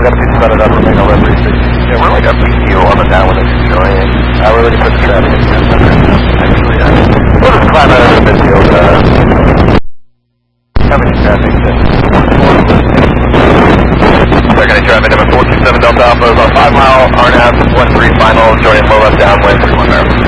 got a piece about it up, we're making a left 360. Yeah, we're like up PQ on the downwind of Joanne. We're ready for the traffic. Actually, we'll just climb out of the midfield, coming in traffic. Second traffic, number 427 Delta Alpha, about 5 mile, RNAV, 13 final, Joanne low left downwind, 31 there.